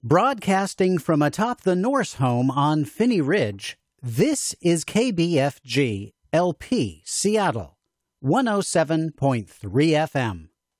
Broadcasting from atop the Norse home on Phinney Ridge, this is KBFG LP Seattle, 107.3 FM.